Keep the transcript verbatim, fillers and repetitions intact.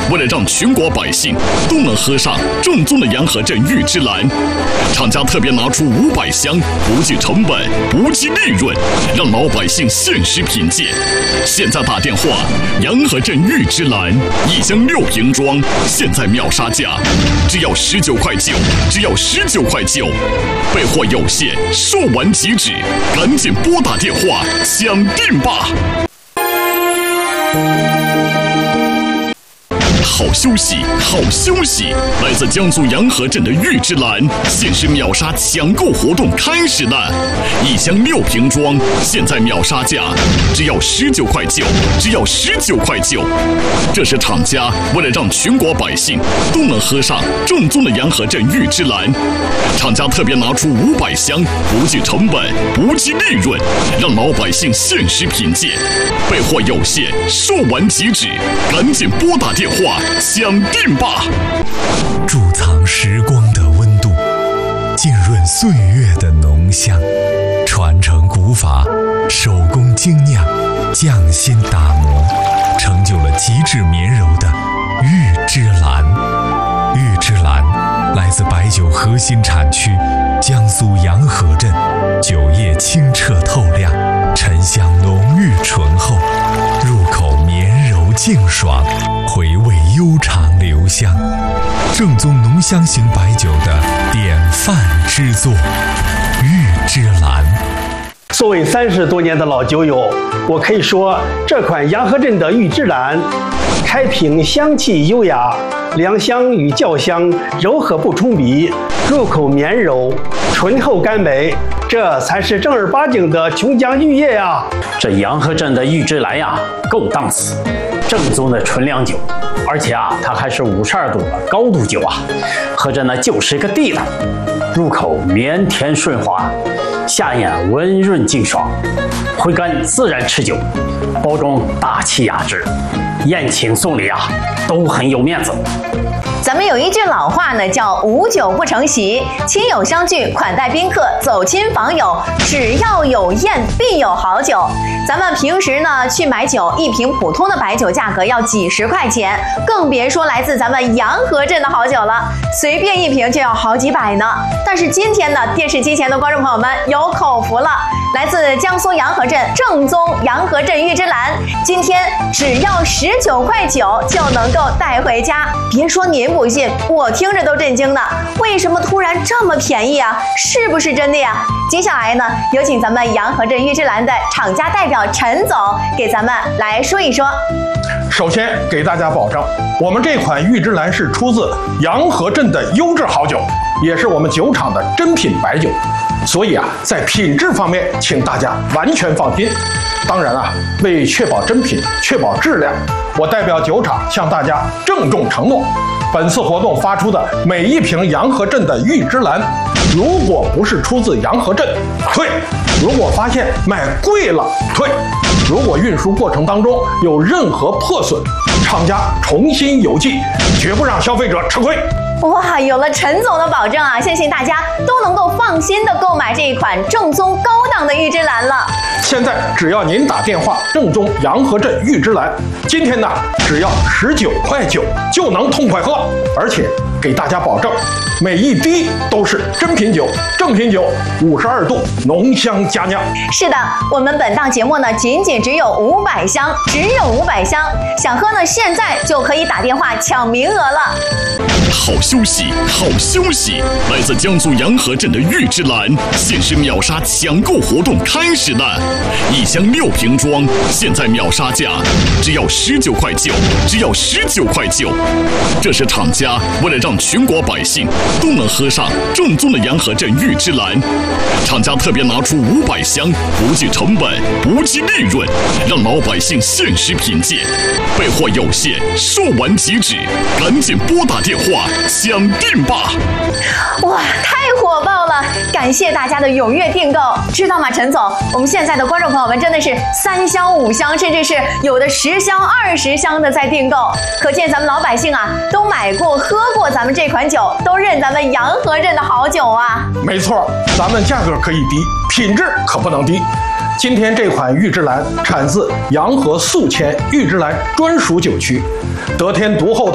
为了让全国百姓都能喝上正宗的洋河镇玉芝兰，厂家特别拿出五百箱，不计成本，不计利润，让老百姓限时品鉴。现在打电话，洋河镇玉芝兰一箱六瓶装，现在秒杀价，只要十九块九，只要十九块九，备货有限，售完即止，赶紧拨打电话抢订吧！好休息，好休息！来自江苏洋河镇的玉芝兰限时秒杀抢购活动开始了，一箱六瓶装，现在秒杀价只要十九块九，只要十九块九。这是厂家为了让全国百姓都能喝上正宗的洋河镇玉芝兰，厂家特别拿出五百箱，不计成本，不计利润，让老百姓限时品鉴。备货有限，售完即止，赶紧拨打电话抢订吧！ 贮藏时光的温度，浸润岁月的浓香，传承古法，手工精酿，匠心打磨，成就了极致绵柔的玉芝兰。玉芝兰来自白酒核心产区江苏洋河镇，酒液清澈透亮，沉香浓郁醇厚，入口绵柔净爽，回味悠长留香，正宗浓香型白酒的典范之作，玉芝兰。 作为三十多年的老酒友，我可以说这款洋河镇的玉芝兰，开瓶香气优雅，凉香与酵香柔和不冲鼻，入口绵柔，醇厚甘美，这才是正儿八经的琼浆玉液呀！ 这洋河镇的玉芝兰呀，够档次，正宗的纯粮酒，而且啊，它还是五十二度的高度酒啊，喝着呢就是一个地道，入口绵甜顺滑，下咽温润净爽，回甘自然持久，包装大气雅致，宴请送礼啊都很有面子。 咱们有一句老话呢，叫无酒不成席，亲友相聚，款待宾客，走亲访友，只要有宴必有好酒。咱们平时呢去买酒，一瓶普通的白酒价格要几十块钱，更别说来自咱们洋河镇的好酒了，随便一瓶就要好几百呢。但是今天呢，电视机前的观众朋友们有口福了，来自江苏洋河镇正宗洋河镇玉芝兰，今天只要十九块九就能够带回家。别说您不信，我听着都震惊呢。为什么突然这么便宜啊？是不是真的呀？接下来呢，有请咱们洋河镇玉芝兰的厂家代表陈总给咱们来说一说。 首先给大家保证，我们这款玉芝兰是出自洋河镇的优质好酒，也是我们酒厂的珍品白酒，所以啊，在品质方面，请大家完全放心。当然啊，为确保真品、确保质量，我代表酒厂向大家郑重承诺，本次活动发出的每一瓶洋河镇的玉芝兰，如果不是出自洋河镇，退；如果发现卖贵了，退；如果运输过程当中有任何破损，厂家重新邮寄，绝不让消费者吃亏。 哇，有了陈总的保证啊，相信大家都能够放心的购买这一款正宗高档的玉芝兰了。 现在只要您打电话正宗洋河镇玉芝兰，今天呢只要十九块九就能痛快喝，而且给大家保证，每一滴都是真品酒、正品酒，五十二度浓香佳酿。 是的，我们本档节目呢仅仅只有五百箱，只有五百箱，想喝呢现在就可以打电话抢名额了。 好休息，好休息！来自江苏洋河镇的玉芝兰限时秒杀抢购活动开始了，一箱六瓶装，现在秒杀价只要十九块九，只要十九块九。这是厂家为了让全国百姓都能喝上正宗的洋河镇玉芝兰，厂家特别拿出五百箱，不计成本，不计利润，让老百姓限时品鉴。备货有限，售完即止，赶紧拨打电话抢订吧！ 哇，太火爆了！感谢大家的踊跃订购，知道吗，陈总？我们现在的观众朋友们真的是三箱、五箱，甚至是有的十箱、二十箱的在订购，可见咱们老百姓啊都买过、喝过咱们这款酒，都认咱们洋河镇的好酒啊！ 没错，咱们价格可以低，品质可不能低。今天这款玉芝兰产自洋河宿迁玉芝兰专属酒区，得天独厚的